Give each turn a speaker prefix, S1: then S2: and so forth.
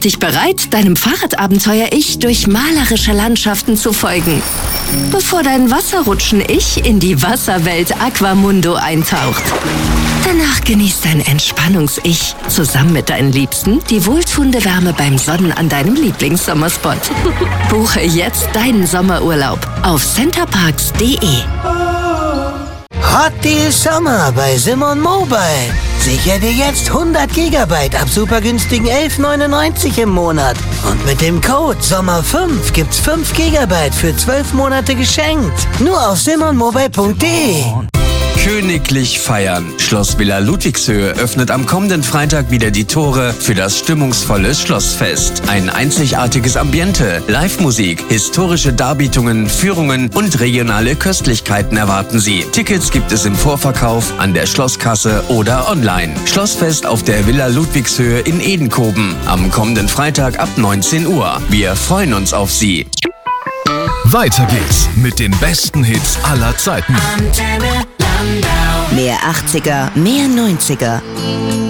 S1: dich bereit, deinem Fahrradabenteuer-Ich durch malerische Landschaften zu folgen, bevor dein Wasserrutschen-Ich in die Wasserwelt Aquamundo eintaucht. Danach genießt dein Entspannungs-Ich zusammen mit deinen Liebsten die wohltuende Wärme beim Sonnen an deinem Lieblingssommerspot. Buche jetzt deinen Sommerurlaub auf centerparks.de.
S2: Hot Deal Sommer bei Simon Mobile. Sicher dir jetzt 100 GB ab super günstigen 11,99 im Monat. Und mit dem Code SOMMER5 gibt's 5 GB für 12 Monate geschenkt. Nur auf simonmobile.de.
S3: Königlich feiern. Schloss Villa Ludwigshöhe öffnet am kommenden Freitag wieder die Tore für das stimmungsvolle Schlossfest. Ein einzigartiges Ambiente, Live-Musik, historische Darbietungen, Führungen und regionale Köstlichkeiten erwarten Sie. Tickets gibt es im Vorverkauf, an der Schlosskasse oder online. Schlossfest auf der Villa Ludwigshöhe in Edenkoben am kommenden Freitag ab 19 Uhr. Wir freuen uns auf Sie.
S4: Weiter geht's mit den besten Hits aller Zeiten.
S5: Mehr 80er, mehr 90er.